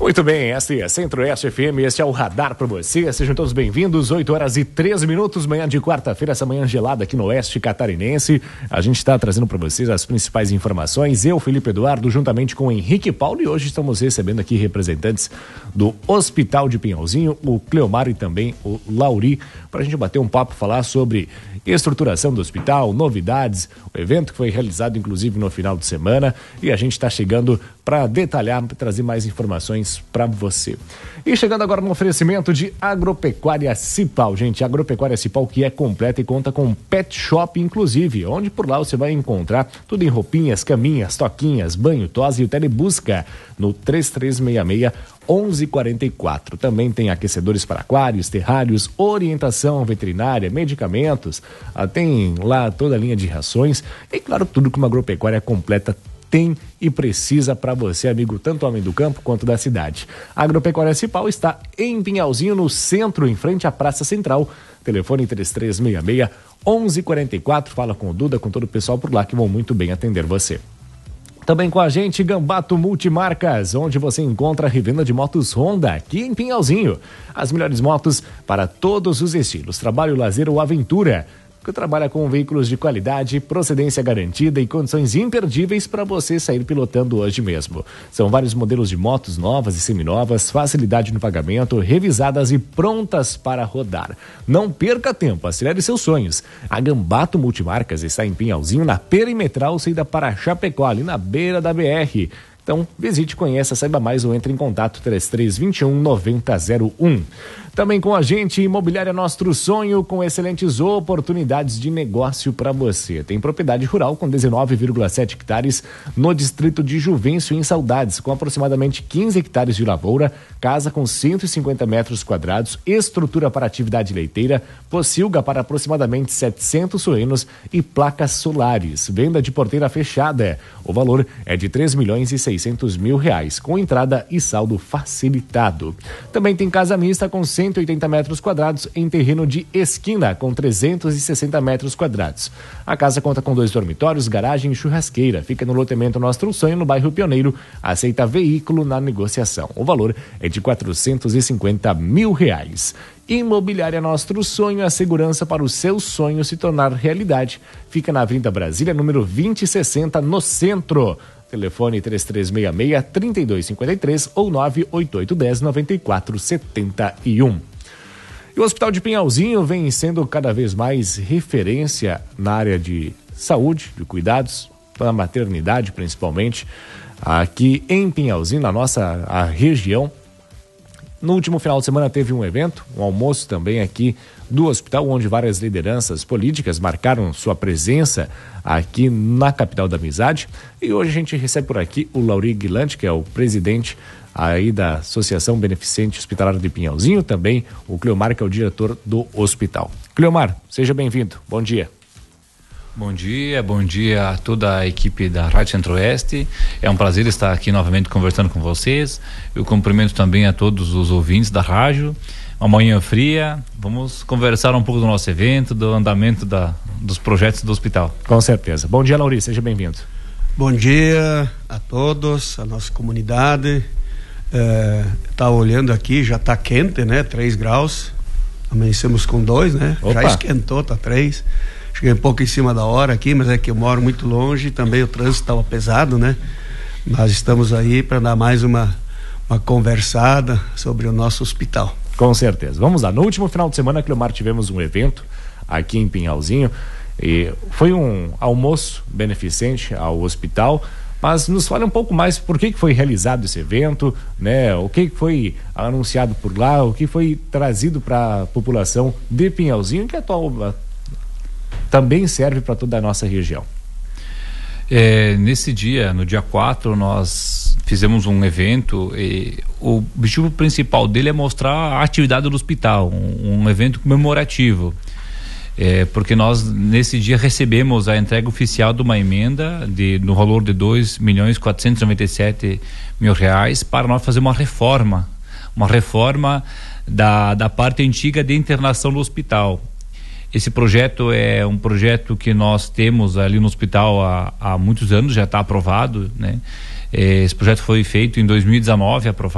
Muito bem, esta é a Centro-Oeste FM, este é o Radar para você. Sejam todos bem-vindos, 8h13, manhã de quarta-feira, essa manhã gelada aqui no Oeste Catarinense. A gente está trazendo para vocês as principais informações. Eu, Felipe Eduardo, juntamente com o Henrique Paulo, e hoje estamos recebendo aqui representantes do Hospital de Pinhalzinho, o Cleomar e também o Lauri, para a gente bater um papo, falar sobre estruturação do hospital, novidades, o evento que foi realizado inclusive no final de semana, e a gente está chegando para detalhar, para trazer mais informações para você. E chegando agora no oferecimento de Agropecuária Cipal, gente, Agropecuária Cipal que é completa e conta com pet shop inclusive, onde por lá você vai encontrar tudo em roupinhas, caminhas, toquinhas, banho, tosse e o telebusca no 3366-1144. Também tem aquecedores para aquários, terrários, orientação veterinária, medicamentos, tem lá toda a linha de rações e claro, tudo que uma agropecuária completa tem e precisa para você, amigo, tanto homem do campo quanto da cidade. A Agropecuária Cipal está em Pinhalzinho, no centro, em frente à Praça Central. Telefone 3366-1144. Fala com o Duda, com todo o pessoal por lá que vão muito bem atender você. Também com a gente, Gambato Multimarcas, onde você encontra a revenda de motos Honda, aqui em Pinhalzinho. As melhores motos para todos os estilos, trabalho, lazer ou aventura. Que trabalha com veículos de qualidade, procedência garantida e condições imperdíveis para você sair pilotando hoje mesmo. São vários modelos de motos novas e seminovas, facilidade no pagamento, revisadas e prontas para rodar. Não perca tempo, acelere seus sonhos. A Gambato Multimarcas está em Pinhalzinho, na Perimetral, saída para Chapecó, ali na beira da BR. Então, visite, conheça, saiba mais ou entre em contato 3321-9001. Também com a gente, Imobiliária Nostro Sonho, com excelentes oportunidades de negócio para você. Tem propriedade rural com 19,7 hectares no distrito de Juvencio, em Saudades, com aproximadamente 15 hectares de lavoura, casa com 150 metros quadrados, estrutura para atividade leiteira, pocilga para aproximadamente 700 suínos e placas solares. Venda de porteira fechada. O valor é de R$3.600.000, com entrada e saldo facilitado. Também tem casa mista com 180 metros quadrados em terreno de esquina, com 360 metros quadrados. A casa conta com 2 dormitórios, garagem e churrasqueira. Fica no loteamento Nostro Sonho, no bairro Pioneiro. Aceita veículo na negociação. O valor é de R$450.000. Imobiliária Nostro Sonho, a segurança para o seu sonho se tornar realidade. Fica na Avenida Brasília, número 2060, no centro. Telefone 3366-3253 ou 98810-9471. E o Hospital de Pinhalzinho vem sendo cada vez mais referência na área de saúde, de cuidados, na maternidade principalmente, aqui em Pinhalzinho, na nossa região. No último final de semana teve um evento, um almoço também aqui do hospital, onde várias lideranças políticas marcaram sua presença aqui na capital da amizade. E hoje a gente recebe por aqui o Lauri Guilante, que é o presidente aí da Associação Beneficente Hospitalar de Pinhalzinho, também o Cleomar, que é o diretor do hospital. Cleomar, seja bem-vindo, bom dia. Bom dia a toda a equipe da Rádio Centro-Oeste. É um prazer estar aqui novamente conversando com vocês. Eu cumprimento também a todos os ouvintes da rádio. Uma manhã fria, vamos conversar um pouco do nosso evento, do andamento dos projetos do hospital. Com certeza. Bom dia, Lauri, seja bem-vindo. Bom dia a todos, a nossa comunidade. Tá olhando aqui, já tá quente, né? 3 graus. Amanhecemos com 2, né? Opa. Já esquentou, tá 3. Cheguei um pouco em cima da hora aqui, mas é que eu moro muito longe e também o trânsito estava pesado, né? Nós estamos aí para dar mais uma conversada sobre o nosso hospital. Com certeza. Vamos lá. No último final de semana, Cleomar, tivemos um evento aqui em Pinhalzinho e foi um almoço beneficente ao hospital, mas nos fale um pouco mais por que foi realizado esse evento, né? O que foi anunciado por lá, o que foi trazido para a população de Pinhalzinho, que também serve para toda a nossa região. Nesse dia, no dia 4, nós fizemos um evento e o objetivo principal dele é mostrar a atividade do hospital, um evento comemorativo. Porque nós, nesse dia, recebemos a entrega oficial de uma emenda no valor de R$2.497.000 para nós fazer uma reforma da parte antiga de internação do hospital. Esse projeto é um projeto que nós temos ali no hospital há muitos anos, já está aprovado, né? Esse projeto foi feito em 2019, aprovado.